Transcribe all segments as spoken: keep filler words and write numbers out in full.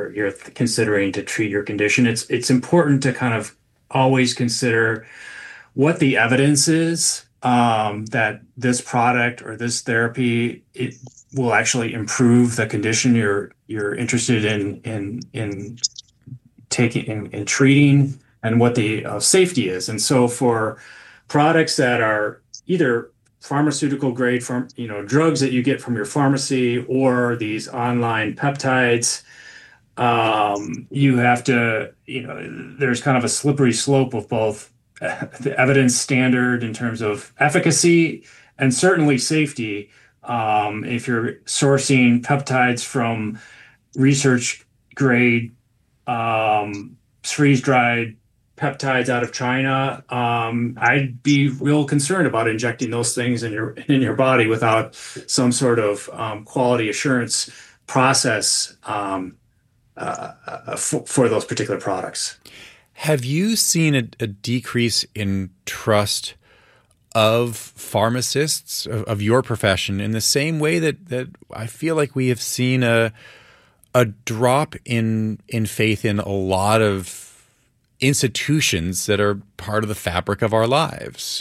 you're you're considering to treat your condition. It's it's important to kind of always consider what the evidence is um, that this product or this therapy it will actually improve the condition you're you're interested in in in taking in, in treating, and what the uh, safety is. And so for products that are either pharmaceutical grade from you know drugs that you get from your pharmacy or these online peptides, um, you have to you know there's kind of a slippery slope of both the evidence standard in terms of efficacy and certainly safety. Um, if you're sourcing peptides from research grade um, freeze-dried peptides out of China, um, I'd be real concerned about injecting those things in your in your body without some sort of um, quality assurance process um, uh, uh, for, for those particular products. Have you seen a, a decrease in trust of pharmacists, of, of your profession, in the same way that, that I feel like we have seen a a drop in in faith in a lot of institutions that are part of the fabric of our lives?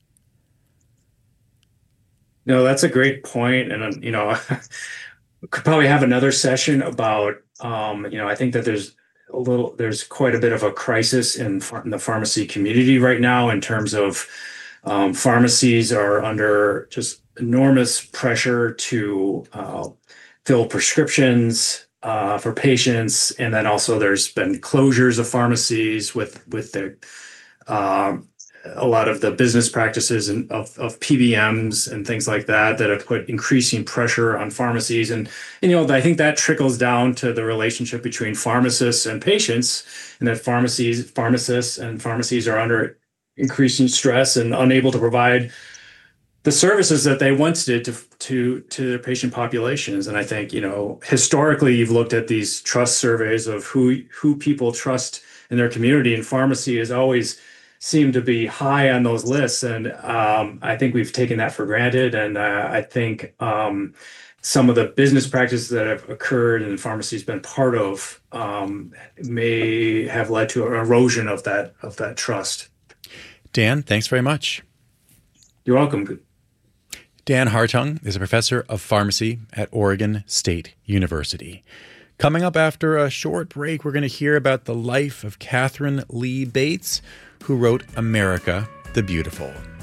No, that's a great point. And, you know, we could probably have another session about, um, you know, I think that there's a little, there's quite a bit of a crisis in, in the pharmacy community right now in terms of um, pharmacies are under just enormous pressure to uh, fill prescriptions uh, for patients. And then also there's been closures of pharmacies with, with the, um, a lot of the business practices and of, of P B Ms and things like that that have put increasing pressure on pharmacies. And, and, you know, I think that trickles down to the relationship between pharmacists and patients, and that pharmacies, pharmacists and pharmacies are under increasing stress and unable to provide the services that they once did to, to, to their patient populations. And I think, you know, historically, you've looked at these trust surveys of who, who people trust in their community, and pharmacy is always seem to be high on those lists. And um, I think we've taken that for granted. And uh, I think um, some of the business practices that have occurred and the pharmacy's been part of um, may have led to an erosion of that of that trust. Dan, thanks very much. You're welcome. Dan Hartung is a professor of pharmacy at Oregon State University. Coming up after a short break, we're going to hear about the life of Katharine Lee Bates, who wrote America the Beautiful.